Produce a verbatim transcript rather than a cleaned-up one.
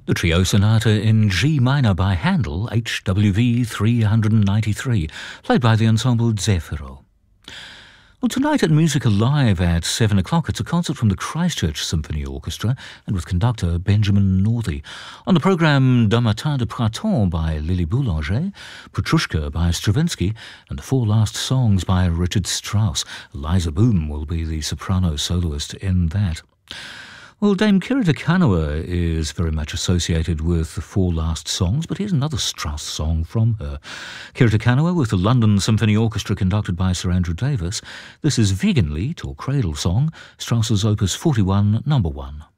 The Trio Sonata in G minor by Handel, H W V three ninety-three, played by the ensemble Zefiro. Well, tonight at Music Alive at seven o'clock, it's a concert from the Christchurch Symphony Orchestra and with conductor Benjamin Northey. On the programme, D'un Matin de Printemps by Lily Boulanger, Petrushka by Stravinsky, and the four last songs by Richard Strauss. Liza Boom will be the soprano soloist in that. Well, Dame Kirita Kanawa is very much associated with the four last songs, but here's another Strauss song from her. Kirita Kanawa with the London Symphony Orchestra conducted by Sir Andrew Davis. This is Wiegenlied, or Cradle Song, Strauss's Opus forty-one, number one.